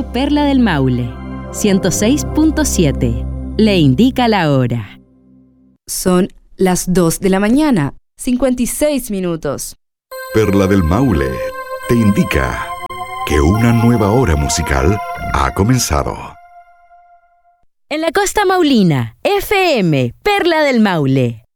Radio Perla del Maule, 106.7. Le indica la hora. Son las 2 de la mañana, 56 minutos. Perla del Maule te indica que una nueva hora musical ha comenzado. En la costa maulina, FM Perla del Maule.